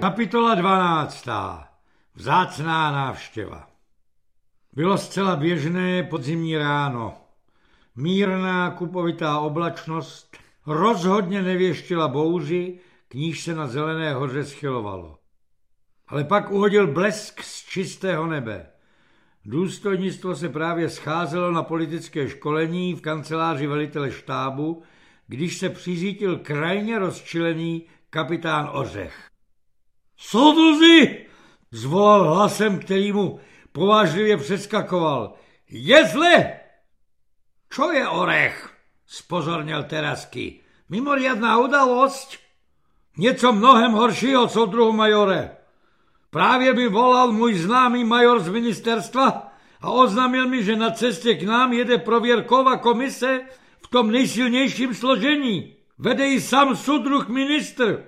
Kapitola 12. Vzácná návštěva. Bylo zcela běžné podzimní ráno. Mírná kupovitá oblačnost rozhodně nevěštila bouři, k níž se na Zelené hoře schylovalo. Ale pak uhodil blesk z čistého nebe. Důstojnictvo se právě scházelo na politické školení v kanceláři velitele štábu, když se přiřítil krajně rozčilený kapitán Ořech. Soudruzi! Zvolal hlasem, který mu povážlivě přeskakoval. Jezle! Čo je Orech? Spozorněl Terasky. Mimoriadná udalost? Něco mnohem horšího, soudruhu majore. Právě mi volal můj známý major z ministerstva a oznámil mi, že na cestě k nám jede prověrková komise v tom nejsilnějším složení. Vede ji sám soudruh ministr.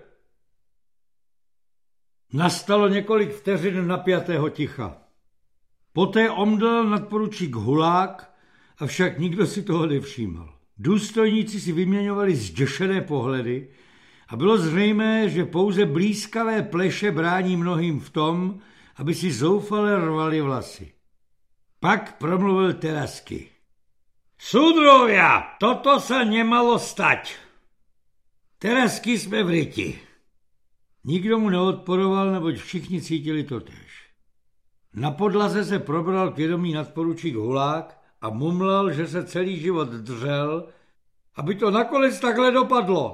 Nastalo několik vteřin napjatého ticha. Poté omdlel nadporučík Hulák, avšak nikdo si toho nevšímal. Důstojníci si vyměňovali zděšené pohledy a bylo zřejmé, že pouze blýskavé pleše brání mnohým v tom, aby si zoufale rvali vlasy. Pak promluvil Terasky. Súdrovia, toto sa nemalo stať. Terasky jsme v ryti. Nikdo mu neodporoval, neboť všichni cítili totéž. Na podlaze se probral k vědomí nadporučík Hulák a mumlal, že se celý život dřel, aby to nakonec takhle dopadlo.